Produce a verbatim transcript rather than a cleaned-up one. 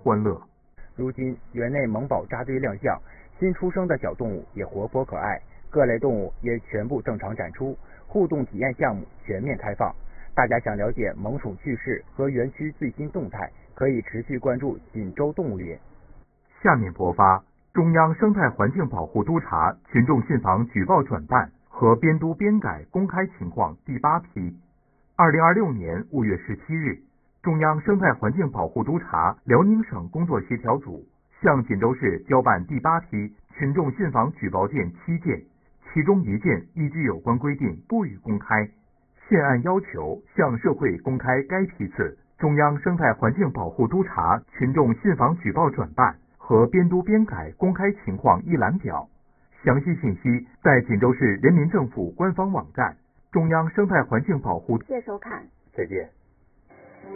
欢乐。 如今园内萌宝扎堆亮相，新出生的小动物也活泼可爱，各类动物也全部正常展出，互动体验项目全面开放。大家想了解萌宠趣事和园区最新动态，可以持续关注锦州动物园。 下面播发中央生态环境保护督察群众信访举报转办和编督编改公开情况第八批。二零二六年五月十七日，中央生态环境保护督察辽宁省工作协调组向锦州市交办第八批群众信访举报件七件，其中一件依据有关规定不予公开，现按要求向社会公开该批次中央生态环境保护督察群众信访举报转办和编督编改公开情况一览表。详细信息在锦州市人民政府官方网站中央生态环境保护。 谢谢收看， 再见。